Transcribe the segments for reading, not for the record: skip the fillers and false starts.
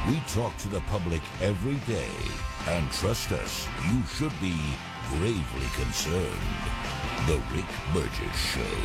We talk to the public every day, and trust us, you should be gravely concerned. The Rick Burgess Show.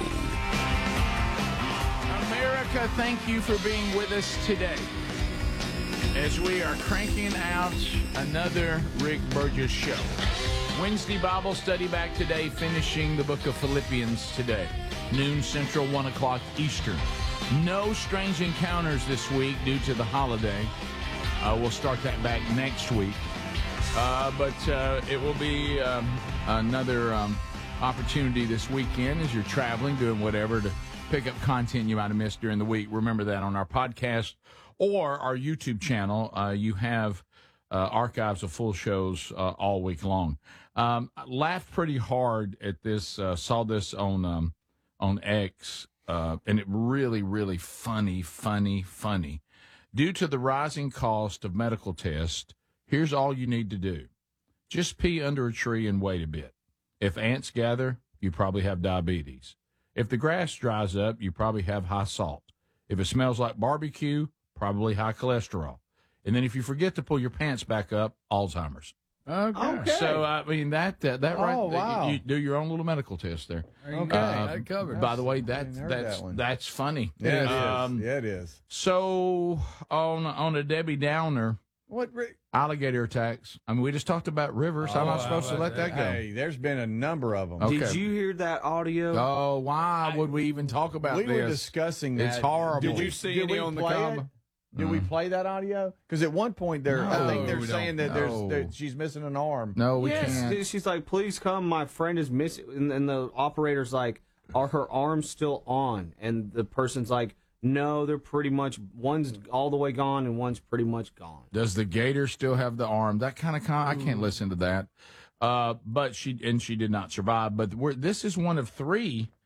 America, thank you for being with us today as we are cranking out another Rick Burgess Show. Wednesday Bible study back today, finishing the book of Philippians today. Noon Central, 1 o'clock Eastern. No strange encounters this week due to the holiday. We'll start that back next week. But it will be another opportunity this weekend as you're traveling, doing whatever to pick up content you might have missed during the week. Remember that on our podcast or our YouTube channel, you have archives of full shows all week long. I laughed pretty hard at this, saw this on X, and it really, really funny. Due to the rising cost of medical tests, here's all you need to do. Just pee under a tree and wait a bit. If ants gather, you probably have diabetes. If the grass dries up, you probably have high salt. If it smells like barbecue, probably high cholesterol. And then if you forget to pull your pants back up, Alzheimer's. Okay. So, I mean, that right, wow. you do your own little medical test there. Okay, that covered. By the way, that's funny. Yeah, it is. Yeah, it is. So, on a Debbie Downer, What, Rick? alligator attacks. I mean, we just talked about rivers. I'm not supposed to let that go. Hey, there's been a number of them. Okay. Did you hear that audio? Oh, why would we even talk about We this? were discussing that. It's horrible. Did Did we play it? Did we play that audio? Because at one point, I think they're saying that that she's missing an arm. No, we Yes, can't. she's like, please come. My friend is missing. And the operator's like, are her arms still on? And the person's like, no, they're pretty much, one's all the way gone and one's pretty much gone. Does the gator still have the arm? That kind of I can't listen to that. But she did not survive. But this is one of 3